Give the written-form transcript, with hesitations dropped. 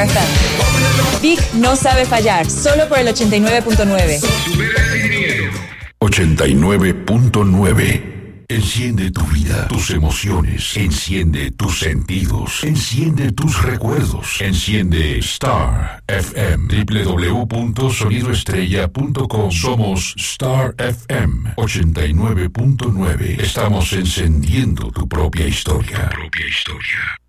Star FM. Big no sabe fallar, solo por el 89.9. 89.9. Enciende tu vida, tus emociones, enciende tus sentidos, enciende tus recuerdos, enciende Star FM, www.sonidoestrella.com. Somos Star FM 89.9. Estamos encendiendo tu propia historia.